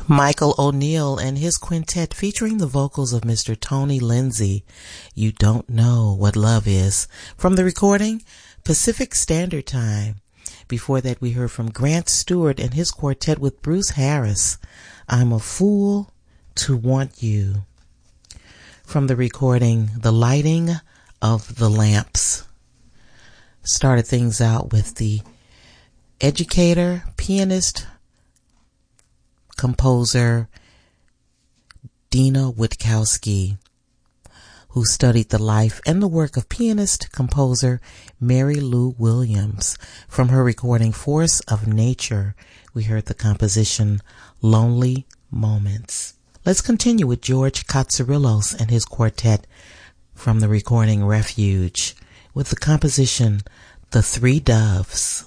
Michael O'Neill and his quintet featuring the vocals of Mr. Tony Lindsay, You Don't Know What Love Is, from the recording Pacific Standard Time. Before that, we heard from Grant Stewart and his quartet with Bruce Harris, I'm a Fool to Want You, from the recording The Lighting of the Lamps. Started things out with the educator, pianist, composer Dina Witkowski, who studied the life and the work of pianist, composer Mary Lou Williams. From her recording Force of Nature, we heard the composition Lonely Moments. Let's continue with George Katsarillos and his quartet from the recording Refuge with the composition The Three Doves.